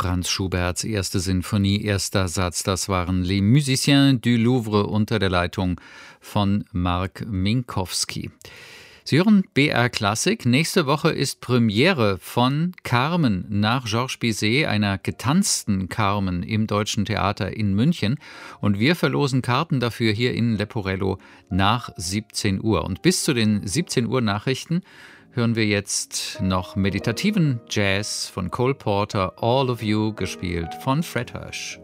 Franz Schuberts erste Sinfonie, erster Satz. Das waren Les Musiciens du Louvre unter der Leitung von Mark Minkowski. Sie hören BR Klassik. Nächste Woche ist Premiere von Carmen nach Georges Bizet, einer getanzten Carmen im Deutschen Theater in München. Und wir verlosen Karten dafür hier in Leporello nach 17 Uhr. Und bis zu den 17 Uhr Nachrichten hören wir jetzt noch meditativen Jazz von Cole Porter, All of You, gespielt von Fred Hirsch.